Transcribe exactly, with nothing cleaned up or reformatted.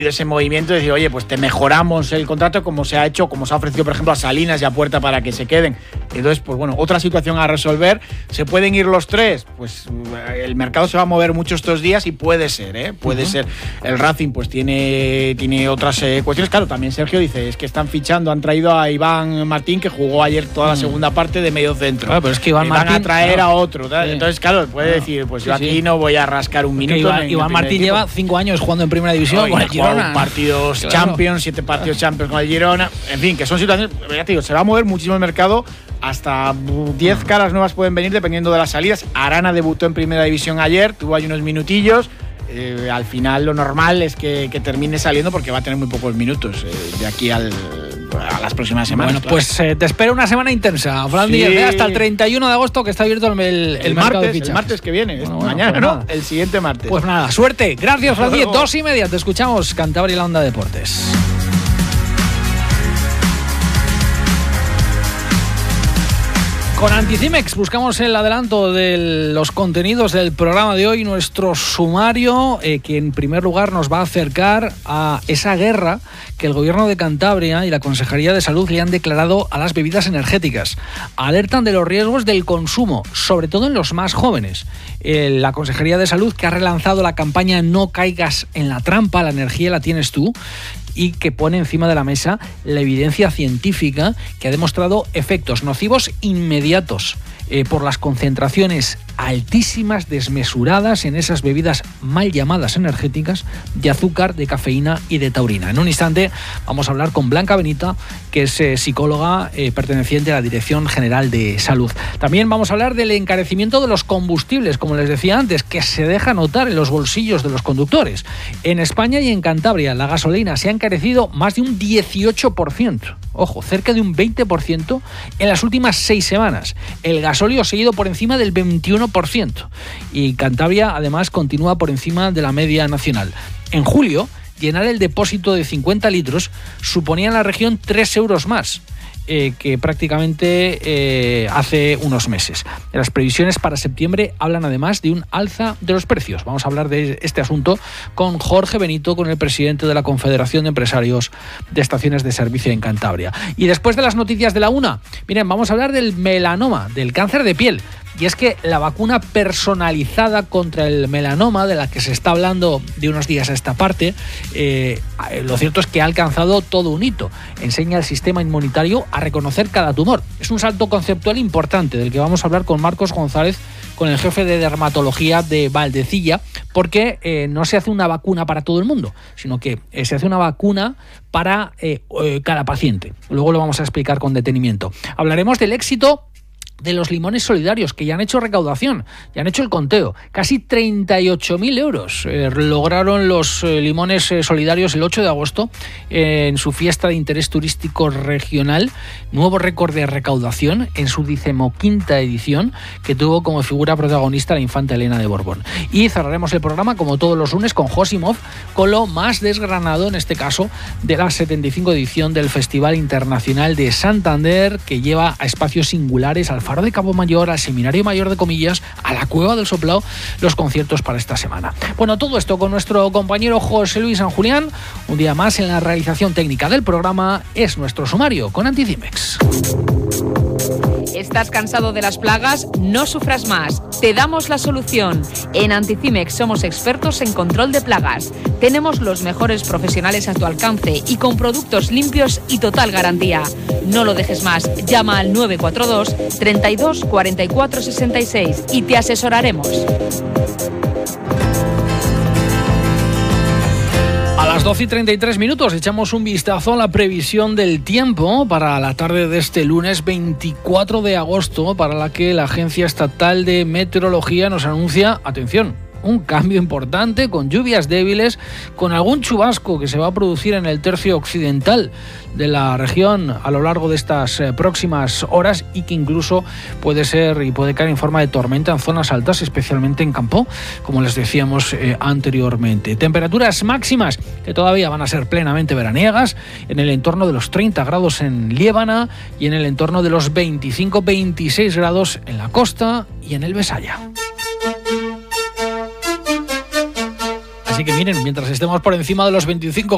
ese movimiento de decir, oye, pues te mejoramos el contrato como se ha hecho, como se ha ofrecido, por ejemplo, a Salinas y a Puerta para que se queden. Entonces, pues bueno, otra situación a resolver. ¿Se pueden ir los tres? Pues el mercado se va a mover mucho estos días y puede ser, ¿eh? Puede uh-huh. ser. El Racing pues tiene, tiene otras eh, cuestiones. Claro, también Sergio dice, es que están fichando, han traído a Iván Martín, que jugó ayer toda la segunda parte de medio centro. Claro, pero es que Iván y Martín... van a traer claro. a otro. Sí. Entonces, claro, puede claro. decir, pues sí, yo aquí sí. no voy a rascar un minuto. Iván, Iván Martín equipo. lleva cinco años jugando en Primera División no, con el Girona. Partidos claro. Champions, siete partidos Champions con el Girona. En fin, que son situaciones... Ya te digo, se va a mover muchísimo el mercado. Hasta diez caras nuevas pueden venir dependiendo de las salidas. Arana debutó en Primera División ayer, tuvo ahí unos minutillos. Eh, al final lo normal es que, que termine saliendo porque va a tener muy pocos minutos eh, de aquí al, a las próximas semanas. Bueno, claro. pues eh, te espero una semana intensa, Fran sí. Díez, hasta el treinta y uno de agosto, que está abierto el, el, el, el mercado martes, de fichajes. El martes que viene, bueno, bueno, bueno, mañana, pues ¿no? Nada. El siguiente martes. Pues nada, suerte. Gracias, Fran Díez. Dos y media, te escuchamos. Cantabria y la Onda Deportes. Con Anticimex buscamos el adelanto de los contenidos del programa de hoy, nuestro sumario, eh, que en primer lugar nos va a acercar a esa guerra que el Gobierno de Cantabria y la Consejería de Salud le han declarado a las bebidas energéticas. Alertan de los riesgos del consumo, sobre todo en los más jóvenes. Eh, la Consejería de Salud, que ha relanzado la campaña No caigas en la trampa, la energía la tienes tú, y que pone encima de la mesa la evidencia científica que ha demostrado efectos nocivos inmediatos eh, por las concentraciones altísimas, desmesuradas en esas bebidas mal llamadas energéticas de azúcar, de cafeína y de taurina. En un instante vamos a hablar con Blanca Benita, que es eh, psicóloga eh, perteneciente a la Dirección General de Salud. También vamos a hablar del encarecimiento de los combustibles, como les decía antes, que se deja notar en los bolsillos de los conductores. En España y en Cantabria la gasolina se ha encarecido más de un dieciocho por ciento. Ojo, cerca de un veinte por ciento en las últimas seis semanas. El gasóleo ha seguido por encima del veintiuno por ciento. Y Cantabria, además, continúa por encima de la media nacional. En julio, llenar el depósito de cincuenta litros suponía en la región tres euros más eh, que prácticamente eh, hace unos meses. Las previsiones para septiembre hablan además de un alza de los precios. Vamos a hablar de este asunto con Jorge Benito, con el presidente de la Confederación de Empresarios de Estaciones de Servicio en Cantabria. Y después de las noticias de la una, miren, vamos a hablar del melanoma, del cáncer de piel. Y es que la vacuna personalizada contra el melanoma, de la que se está hablando de unos días a esta parte, eh, lo cierto es que ha alcanzado todo un hito. Enseña al sistema inmunitario a reconocer cada tumor. Es un salto conceptual importante del que vamos a hablar con Marcos González, con el jefe de dermatología de Valdecilla, porque eh, no se hace una vacuna para todo el mundo, sino que eh, se hace una vacuna para eh, eh, cada paciente. Luego lo vamos a explicar con detenimiento. Hablaremos del éxito de los limones solidarios, que ya han hecho recaudación, ya han hecho el conteo. Casi treinta y ocho mil euros eh, lograron los eh, limones eh, solidarios el ocho de agosto eh, en su fiesta de interés turístico regional. Nuevo récord de recaudación en su decimoquinta edición, que tuvo como figura protagonista la infanta Elena de Borbón. Y cerraremos el programa, como todos los lunes, con Josimov, con lo más desgranado, en este caso, de la setenta y cinco edición del Festival Internacional de Santander, que lleva a espacios singulares, al Faro de Cabo Mayor, al Seminario Mayor de Comillas, a la Cueva del Soplao, los conciertos para esta semana. Bueno, todo esto con nuestro compañero José Luis San Julián. Un día más en la realización técnica del programa es nuestro sumario con Anticimex. ¿Estás cansado de las plagas? No sufras más. Te damos la solución. En Anticimex somos expertos en control de plagas. Tenemos los mejores profesionales a tu alcance y con productos limpios y total garantía. No lo dejes más. Llama al nueve cuatro dos, treinta y dos, cuarenta y cuatro, sesenta y seis y te asesoraremos. A las doce y treinta y tres minutos echamos un vistazo a la previsión del tiempo para la tarde de este lunes veinticuatro de agosto, para la que la Agencia Estatal de Meteorología nos anuncia, atención, un cambio importante, con lluvias débiles, con algún chubasco que se va a producir en el tercio occidental de la región a lo largo de estas eh, próximas horas, y que incluso puede ser y puede caer en forma de tormenta en zonas altas, especialmente en Campo, como les decíamos eh, anteriormente. Temperaturas máximas que todavía van a ser plenamente veraniegas, en el entorno de los treinta grados en Liébana y en el entorno de los veinticinco veintiséis grados en la costa y en el Besaya. Así que miren, mientras estemos por encima de los veinticinco